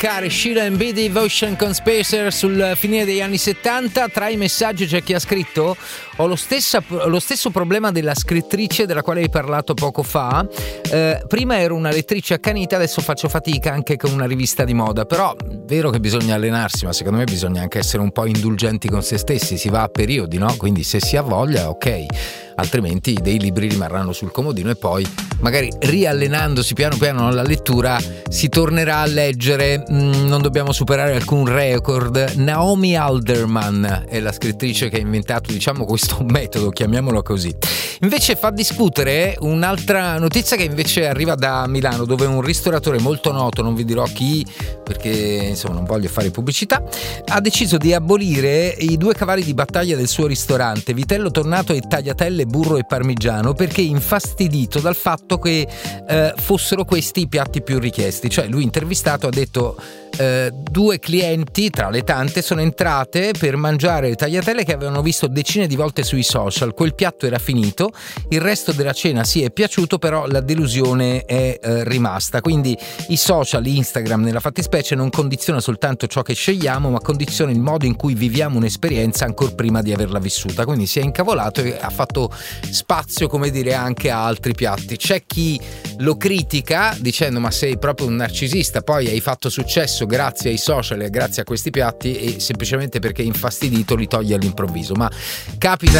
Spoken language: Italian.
toccare Sheila and B Devotion con Spacer sul finire degli anni 70. Tra i messaggi c'è chi ha scritto: ho lo stesso problema della scrittrice della quale hai parlato poco fa. Prima ero una lettrice accanita, adesso faccio fatica anche con una rivista di moda. Però è vero che bisogna allenarsi, ma secondo me bisogna anche essere un po' indulgenti con se stessi. Si va a periodi, no? Quindi se si ha voglia, ok, altrimenti dei libri rimarranno sul comodino e poi magari riallenandosi piano piano alla lettura si tornerà a leggere. Non dobbiamo superare alcun record. Naomi Alderman è la scrittrice che ha inventato, diciamo, questo metodo, chiamiamolo così. Invece fa discutere un'altra notizia che invece arriva da Milano, dove un ristoratore molto noto, non vi dirò chi perché insomma non voglio fare pubblicità, ha deciso di abolire i 2 cavalli di battaglia del suo ristorante, vitello tornato e tagliatelle, burro e parmigiano, perché infastidito dal fatto che fossero questi i piatti più richiesti. Cioè lui, intervistato, ha detto 2 clienti tra le tante sono entrate per mangiare le tagliatelle che avevano visto decine di volte sui social. Quel piatto era finito, il resto della cena sì è piaciuto, però la delusione è rimasta. Quindi i social, Instagram nella fattispecie, non condiziona soltanto ciò che scegliamo, ma condiziona il modo in cui viviamo un'esperienza ancor prima di averla vissuta. Quindi si è incavolato e ha fatto spazio, come dire, anche a altri piatti. C'è chi lo critica dicendo: ma sei proprio un narcisista, poi hai fatto successo grazie ai social e grazie a questi piatti, e semplicemente perché è infastidito li toglie all'improvviso. Ma capita